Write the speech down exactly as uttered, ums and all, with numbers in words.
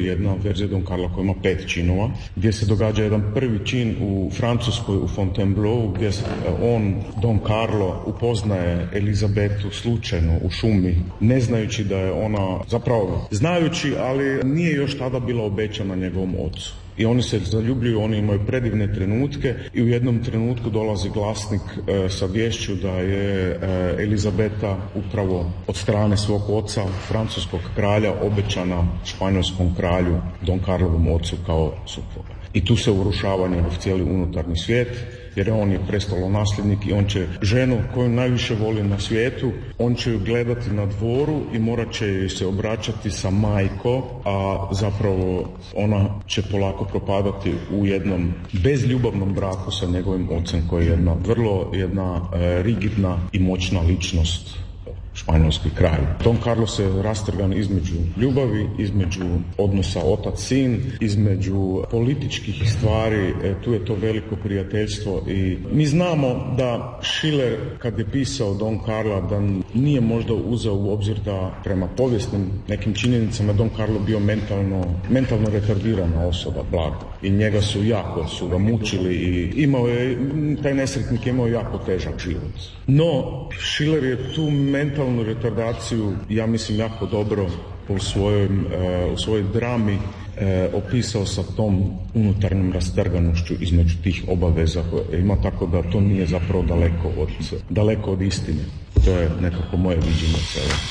jedna verzija Don Carla koja ima pet činova, gdje se događa jedan prvi čin u Francuskoj, u Fontainebleau, gdje on, Don Carlo, upoznaje Elizabetu slučajno u šumi, ne znajući da je ona, zapravo znajući, ali nije još tada bila obećana njegovom ocu. I oni se zaljubljuju, oni imaju predivne trenutke i u jednom trenutku dolazi glasnik e, sa viješću da je e, Elizabeta upravo od strane svog oca, francuskog kralja, obećana španjolskom kralju Don Carlovom ocu kao supruga. I tu se urušava njegov cijeli unutarnji svijet, jer on je prestolonasljednik i on će ženu koju najviše voli na svijetu, on će ju gledati na dvoru i morat će joj se obraćati sa majko, a zapravo ona će polako propadati u jednom bezljubavnom braku sa njegovim ocem koji je jedna vrlo jedna e, rigidna i moćna ličnost. Španjolski kralj. Don Carlos je rastrgan između ljubavi, između odnosa otac-sin, između političkih stvari, e, tu je to veliko prijateljstvo i mi znamo da Schiller kad je pisao Don Carla da nije možda uzeo u obzir da prema povijesnim nekim činjenicama Don Carlo bio mentalno, mentalno retardirana osoba, blago. I njega su jako, su ga mučili i imao je, taj nesretnik je imao jako težak život. No, Schiller je tu mentalnu retardaciju, ja mislim, jako dobro u, svojom, u svojoj drami e, opisao sa tom unutarnjom rastrganošću između tih obaveza koje ima, tako da to nije zapravo daleko od, daleko od istine. To je nekako moje viđenje.